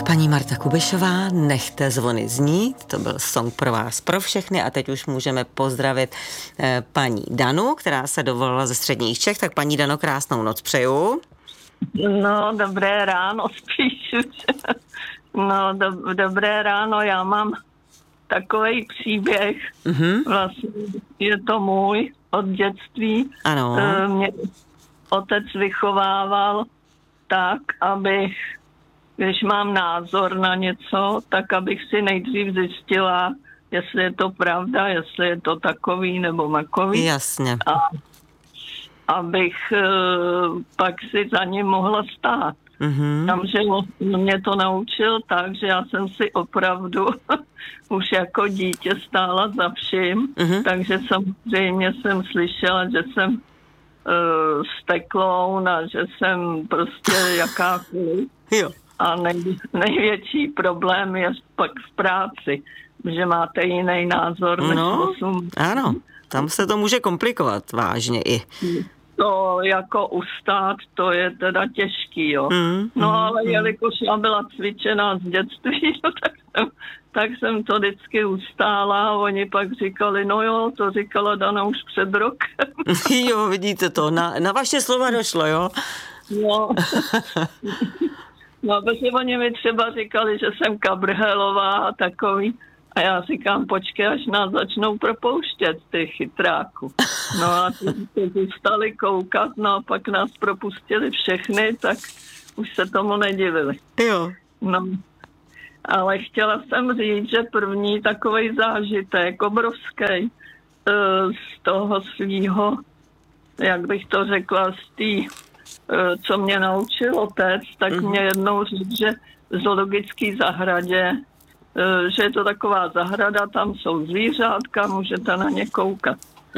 Paní Marta Kubišová, Nechte zvony znít, to byl song pro vás, pro všechny a teď už můžeme pozdravit paní Danu, která se dovolala ze středních Čech, tak paní Dano, krásnou noc přeju. No, dobré ráno spíš už. No, dobré ráno, já mám takovej příběh, vlastně je to můj od dětství. Ano. Mě otec vychovával tak, abych, když mám názor na něco, tak abych si nejdřív zjistila, jestli je to pravda, jestli je to takový nebo makový. Jasně. A abych pak si za ním mohla stát. Takže mě to naučil tak, že já jsem si opravdu už jako dítě stála za vším, takže samozřejmě jsem slyšela, že jsem stekloun a že jsem prostě jakákoliv. Jo. A největší problém je pak v práci, že máte jiný názor než 8. Ano, tam se to může komplikovat vážně i. To jako ustát, to je teda těžký, jo. Ale jelikož já byla cvičená z dětství, tak jsem to vždycky ustála a oni pak říkali, no jo, to říkala Dana už před rokem. Jo, vidíte to, na vaše slova došlo, jo? No, protože oni mi třeba říkali, že jsem kabrhelová a takový. A já říkám, počkej, až nás začnou propouštět, ty chytráku. No a ty zůstali koukat, no a pak nás propustili všechny, tak už se tomu nedivili. Jo. No, ale chtěla jsem říct, že první takovej zážitek, obrovský, z toho svýho, jak bych to řekla, z té, co mě naučil otec, tak mě jednou říct, že v zoologické zahradě, že je to taková zahrada, tam jsou zvířátka, můžete na ně koukat.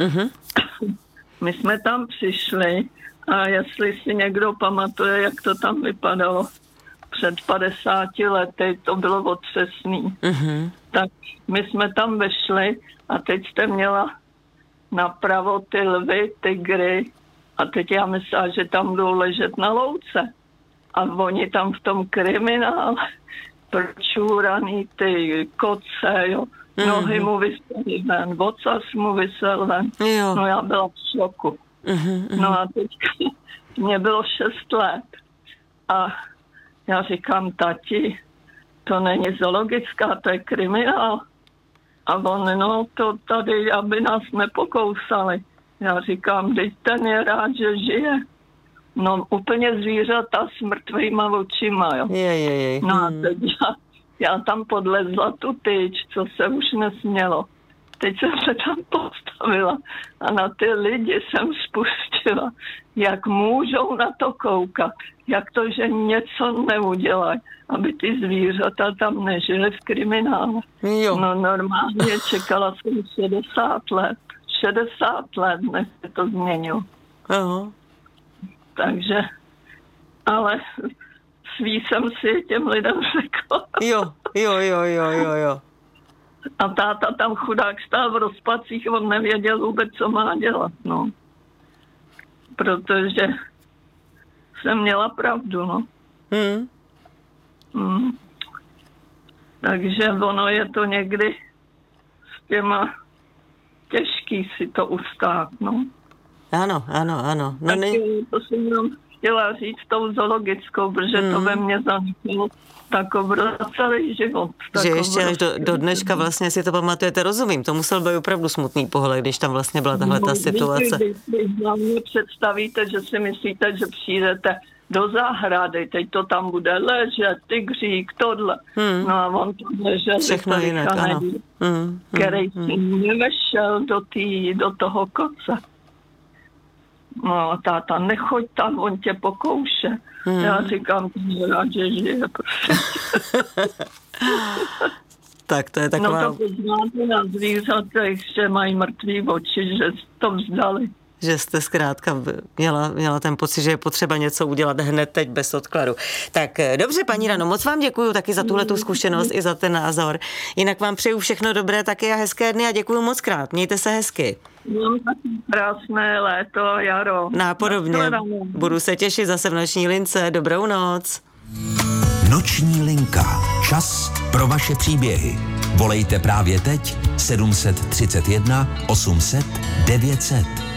My jsme tam přišli a jestli si někdo pamatuje, jak to tam vypadalo před 50 lety, to bylo otřesný. Tak my jsme tam vešli a teď jste měla napravo ty lvy, tygry a teď já myslela, že tam budou ležet na louce. A oni tam v tom kriminále pročúraný ty koce, jo. Nohy mu vysely ven, ocas mu vysel ven. Jo. No já byla v šoku. No a teď mě bylo 6 let. A já říkám, tati, to není zoologická, to je kriminál. A on, no to tady, aby nás nepokousali. Já říkám, teď ten je rád, že žije. No úplně zvířata s mrtvýma očima, jo. No a teď já tam podlezla tu tyč, co se už nesmělo. Teď jsem se tam postavila a na ty lidi jsem spustila, jak můžou na to koukat, jak to, že něco neudělají, aby ty zvířata tam nežily v kriminále. Jo. No normálně čekala jsem 60 let. 60 let, než se to změnilo. Aha. Takže, ale svý jsem si těm lidem řekla. Jo. A táta tam chudák stál v rozpacích, on nevěděl vůbec, co má dělat, no. Protože jsem měla pravdu, no. Takže ono je to někdy s těma těžký si to ustát, no. Ano. No, to jsem jenom chtěla říct tou zoologickou, protože to ve mně zanechalo celý život. Že ještě až do dneška vlastně si to pamatujete, rozumím. To musel být opravdu smutný pohled, když tam vlastně byla tahle ta situace. Když hlavně představíte, že si myslíte, že přijdete do zahrady, teď to tam bude ležet, tygřík, tohle. No a on tam ležel, všechno jinak, ano. Který si nevešel do toho koce. No a táta, nechoď tam, on tě pokouše. Já říkám, rád, že žije, prostě. Tak to je taková... No to poznáte na zvířatech, že mají mrtvý oči, že to vzdali. Že jste zkrátka měla ten pocit, že je potřeba něco udělat hned teď bez odkladu. Tak dobře, paní Dano, moc vám děkuju taky za tuhletu zkušenost i za ten názor. Jinak vám přeju všechno dobré taky a hezké dny a děkuju moc krát. Mějte se hezky. Mám taky krásné léto, jaro. Nápodobně. Budu se těšit zase v noční lince. Dobrou noc. Noční linka. Čas pro vaše příběhy. Volejte právě teď 731 800 900.